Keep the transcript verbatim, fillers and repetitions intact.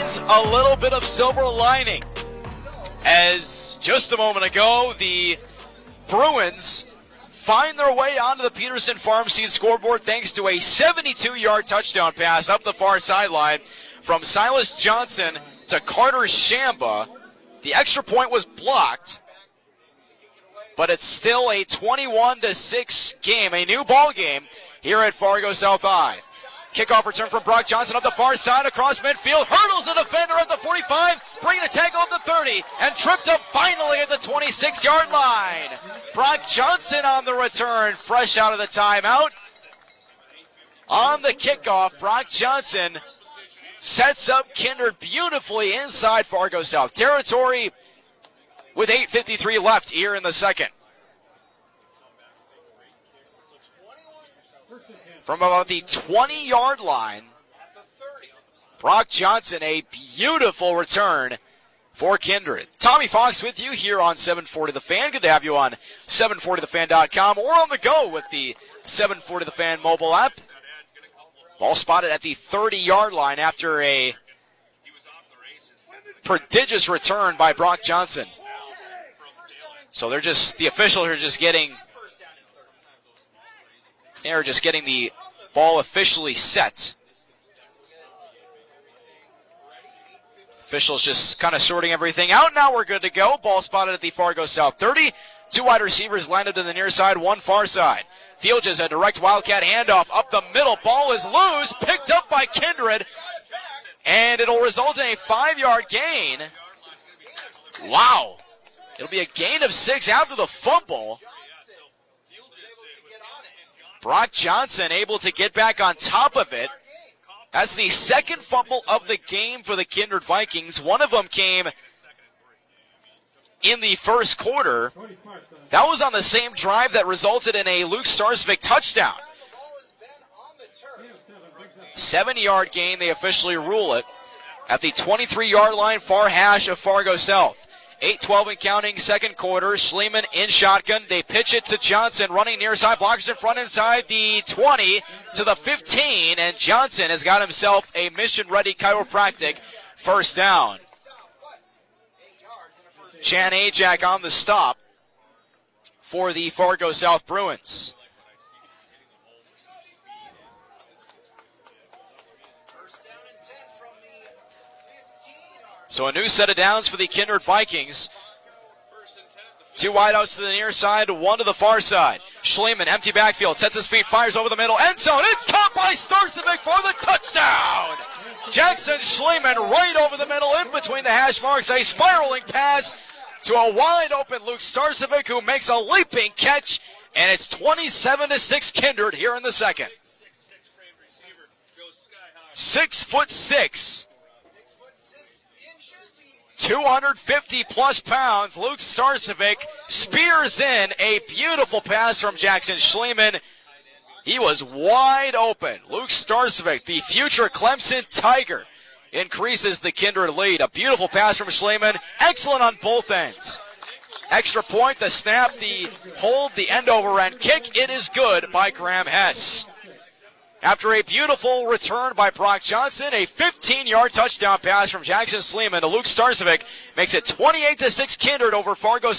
finds a little bit of silver lining, as just a moment ago, the Bruins find their way onto the Peterson Farm Seed scoreboard thanks to a seventy-two yard touchdown pass up the far sideline from Silas Johnson to Carter Shamba. The extra point was blocked, but it's still a twenty-one to six game, a new ball game here at Fargo South High. Kickoff return from Brock Johnson up the far side across midfield. Hurdles a defender at the forty-five, bringing a tackle at the thirty, and tripped up finally at the twenty-six yard line. Brock Johnson on the return, fresh out of the timeout. On the kickoff, Brock Johnson sets up Kindred beautifully inside Fargo South territory with eight fifty-three left here in the second. From about the twenty yard line, Brock Johnson, a beautiful return for Kindred. Tommy Fox with you here on seven forty The Fan. Good to have you on seven forty the fan dot com or on the go with the seven forty The Fan mobile app. Ball spotted at the thirty yard line after a prodigious return by Brock Johnson. So they're just, the officials are just getting, they're just getting the ball officially set. Officials just kind of sorting everything out. Now we're good to go. Ball spotted at the Fargo South thirty. Two wide receivers landed to the near side, one far side. Fields has a direct Wildcat handoff up the middle. Ball is loose, picked up by Kindred, and it'll result in a five yard gain. Wow. It'll be a gain of six after the fumble. Brock Johnson able to get back on top of it. That's the second fumble of the game for the Kindred Vikings. One of them came in the first quarter. That was on the same drive that resulted in a Luke Starsvik touchdown. Seven yard gain, they officially rule it at the twenty-three yard line, far hash of Fargo South. eight twelve and counting, second quarter. Schliemann in shotgun. They pitch it to Johnson, running near side, blockers in front inside the twenty to the fifteen, and Johnson has got himself a mission-ready chiropractic first down. Chan Ajak on the stop for the Fargo South Bruins. So a new set of downs for the Kindred Vikings. Two wideouts to the near side, one to the far side. Schliemann, empty backfield, sets his feet, fires over the middle, end zone. It's caught by Starsvik for the touchdown. Jackson Schliemann right over the middle, in between the hash marks, a spiraling pass to a wide open Luke Starsvik, who makes a leaping catch, and it's twenty-seven to six Kindred here in the second. Six foot six. two hundred fifty plus pounds, Luke Starsvik spears in a beautiful pass from Jackson Schliemann. He was wide open. Luke Starsvik, the future Clemson Tiger, increases the Kindred lead. A beautiful pass from Schliemann. Excellent on both ends. Extra point, the snap, the hold, the end over end kick. It is good by Graham Hess. After a beautiful return by Brock Johnson, a fifteen yard touchdown pass from Jackson Schliemann to Luke Starsvik makes it twenty-eight to six Kindred over Fargo